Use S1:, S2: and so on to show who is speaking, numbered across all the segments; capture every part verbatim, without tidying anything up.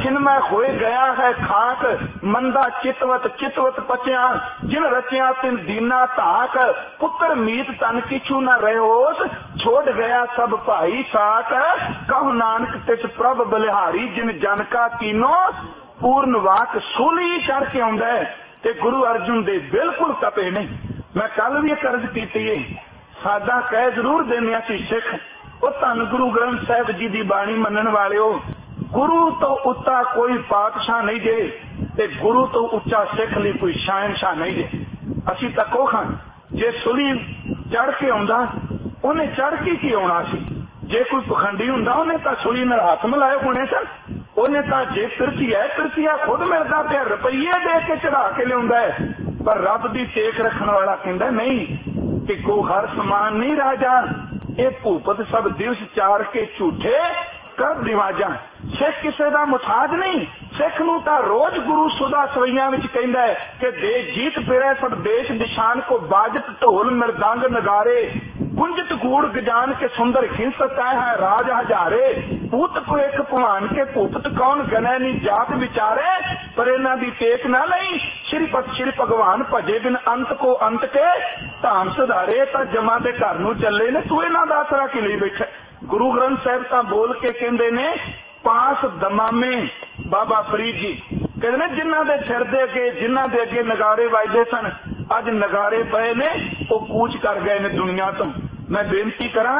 S1: छिन्मय होए गया है खाक, मंदा चितवत चितवत पचिया, जिन रचिया तिन दीना ताक, पुत्र मीत तन किछु न रहोस, छोड़ गया सब भाई साक, कहु नानक तिस प्रभ बलिहारी, जिन जन का कीनो पूर्ण वाक। सूली चढ़ के आउंदा है ते गुरु अर्जुन देव बिल्कुल तपे नहीं। मैं कल भी अर्ज की है, साडा कह जरूर देने सी सिख, वो धन गुरु ग्रंथ साहिब जी की बाणी मनन वाले हो, गुरु तो उत्ता कोई पातशाह नहीं जे, ते गुरु तो उच्चा सिख लिए कोई शहनशाह नहीं जे। असी तो कहो खां जे सूली चढ़ के आउंदा उन्हें चढ़ के की आउणा सी, जे कोई पखंडी हुंदा उन्हें तो सूली नाल हाथ मिलाए होने सन, उन्हें तो जे पिरतिया पिरतिया खुद मिलता पे रुपये दे के चढ़ा के लिया है। पर रब की टेक रखने वाला कहता नहीं कि को हर समान नहीं राजा, ये भूपत सब दिवस चार के झूठे कर रिवाजा। सिख किसी का मुथाज नहीं, सिख नूं तां रोज गुरु सुधा सवैया विच कहंदा है कि दे जीत फिरे सब देश निशान को, बाजत ढोल मृदंग नगारे, गुंजत गूढ़ गजान के सुंदर खिंसत है राज हजारे, पूत को एक भवान के भूपत कौन गने नी जात विचारे, पर इन्हां दी टेक ना लई श्रीपत श्री भगवान भजे बिन अंत को अंत के, धाम सुधारे तां जमा दे घर नूं चले ने, तू इन्हां दा आसरा कि लई बैठा। गुरु ग्रंथ साहिब तां बोल के कहंदे ने पास दमामे बाबा फरीद जी कहते ने जिन्हां दे सिर दे अगे जिन्हां दे अगे नगारे वजदे सन, अज नगारे पए ने वो कूच कर गए ने दुनिया तो। मैं बेनती करा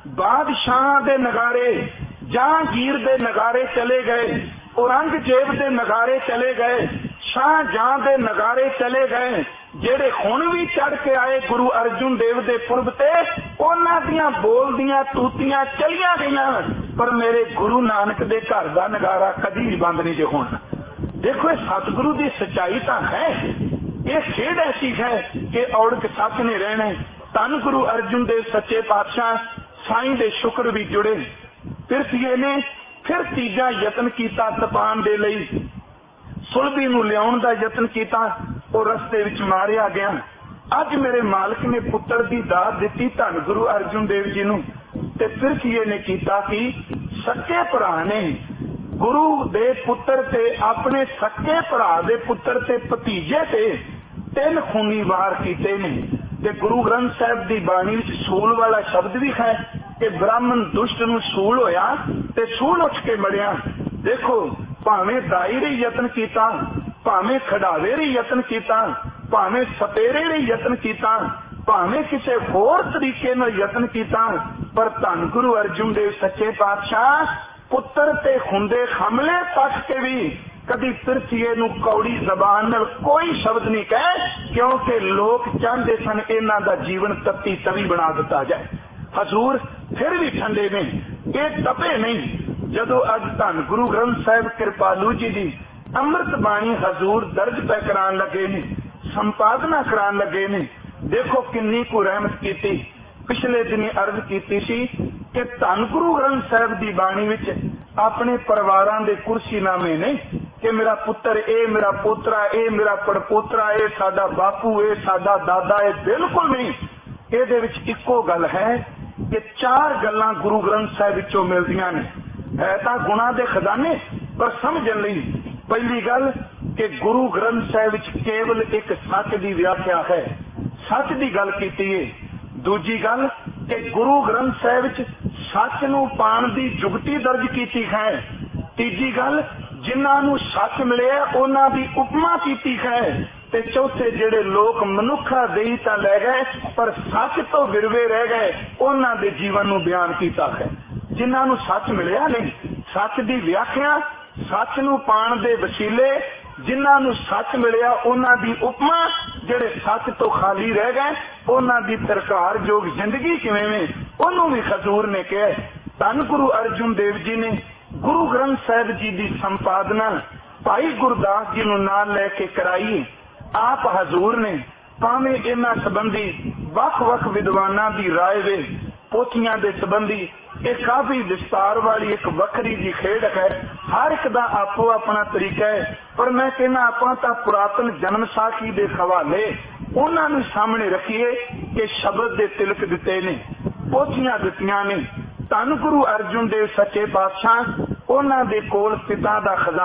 S1: बादशाह दे नगारे, जहांगीर दे नगारे चले गए, औरंगजेब दे नगारे चले गए, शाहजहां दे नगारे चले गए, जेड़े हुण भी चढ़ के आए गुरु अर्जुन देव दे पुरब ते उन्हां दियां बोल दियां तूतियां चलियां गईयां, पर मेरे गुरु नानक दे घर दा नगारा कदी भी बंद नहीं जे होना। देखो ये सतगुरु दी सच्चाई तां है, ये खेड ऐसी है कि औड़क सच नहीं रहने। धन गुरु अर्जुन देव सच्चे पातशाह साईं दे शुक्र भी जुड़े। फिर ने फिर तीजा यतन किया तपान दे लई, सुलभी नूं लियाउण दा यतन किया, और रस्ते विच मारिया गया। अज मेरे मालिक ने पुत्र दी दात दिती धन गुरु अर्जुन देव जी नूं, ते फिर ने किया कि सच्चे भरा ने गुरु दे पुत्र ते अपने सच्चे भरा दे पुत्र ते भतीजे ते तीन खूनी वार कीते ने। ते गुरु ग्रंथ साहिब दी बाणी विच सूल वाला शब्द भी है कि ब्राह्मण दुष्ट नूं सूल होया ते सूल उठ के मरिया। देखो भावें दाई रे यतन किया, भावें खड़ावे रे यतन किया, भावें सपेरे रे यतन किया, भावें किसी होर तरीके नाल यतन किया, पर धन गुरु अर्जुन देव सच्चे पातशाह पुत्र ते हुंदे हमले तक के भी कदी पिरथीए नूं कौड़ी जबान नाल कोई शब्द नहीं कहे, क्योंकि लोग चाहते सन इन्हां दा जीवन तत्ती तवी बना दिता जाए। हजूर फिर भी ठंडे ने, ये तपे नहीं। जदों अज धन गुरु ग्रंथ साहिब कृपालू जी दी अमृत बाणी हजूर दर्ज पै करान लगे ने, संपादना करान लगे ने, देखो किन्नी को रहमत की। पिछले दिनी अर्ज की सी कि धन गुरु ग्रंथ साहिब की बाणी विच अपने परिवारां दे कुर्सीनामे ने कि मेरा पुत्र ए, मेरा पोतरा ए, मेरा पड़पोतरा ए, साडा बापू ए, साडा दादा ए, बिल्कुल नहीं। इहदे विच इक्को गल है कि चार गल्लां गुरु ग्रंथ साहिब विचों मिलदियां ने। है तां गुणां दे खजाने, पर समझण लई पहली गल कि गुरु ग्रंथ साहिब विच केवल एक सच की व्याख्या है, सच की गल कीती है। दूजी गल कि गुरु ग्रंथ साहिब विच सच नूं पाण दी जुगती दर्ज कीती है। तीजी गल जिन्हां नूं सच मिलिया उन्हां दी उपमा कीती है। ते चौथे जिहड़े लोग मनुखा देई तां लै गए पर सच तो विरवे रह गए, उन्हां दे जीवन नूं बयान कीता है। जिन्हां नूं सच मिलिया नहीं, सच दी व्याख्या, सच नूं पाण दे वसीले, जिन्हां नूं सच मिलिया उन्हां दी उपमा, जिहड़े सच तो खाली रह गए उन्हां दी तरकार जोग जिंदगी किवें में, उन्होंने भी हजूर ने कहा। धन गुरु अर्जुन देव जी ने गुरु ग्रंथ साहिब जी की संपादना भाई गुरदास जी नूं नाल लैके कराई। आप हजूर ने भावें इन्हां संबंधी वख वख विद्वानां दी राय वे पोथियां दे संबंधी एक काफी विस्तार वाली एक वखरी जी खेड है। हर एक दा आपो अपना तरीका है, पर मैं कहना आपां तां पुरातन जन्म साखी दे हवाले उन्हां नूं सामने रखिए कि शब्द दे तिलक दिते ने, पोथियां दित्तियां ने। धन गुरु अर्जुन देव सच्चे पातशाह उन्हां दे कोल पिता दा खजाना